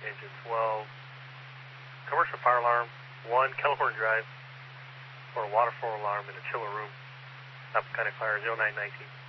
engine 12. Commercial fire alarm, 1 Kelhorn Drive, for a water flow alarm in a chiller room. Apple County Fire 0919.